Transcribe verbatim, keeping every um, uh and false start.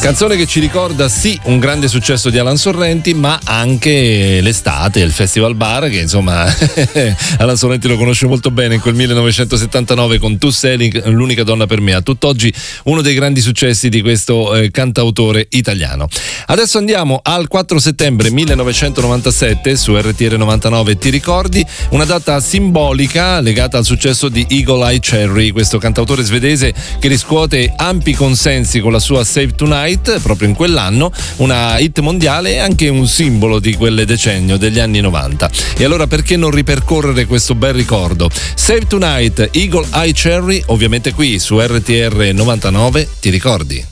Canzone che ci ricorda sì un grande successo di Alan Sorrenti, ma anche l'estate, il Festival Bar, che insomma Alan Sorrenti lo conosce molto bene in quel millenovecentosettantanove con Tu sei l'unica donna per me, a tutt'oggi uno dei grandi successi di questo eh, cantautore italiano. Adesso andiamo al quattro settembre millenovecentonovantasette su R T R novantanove. Ti ricordi? Una data simbolica legata al successo di Eagle Eye Cherry, questo cantautore svedese che riscuote ampi consensi con la sua Save Tonight, proprio in quell'anno, una hit mondiale e anche un simbolo di quel decennio degli anni novanta. E allora perché non ripercorrere questo bel ricordo? Save Tonight, Eagle Eye Cherry, ovviamente qui su R T R novantanove. Ti ricordi?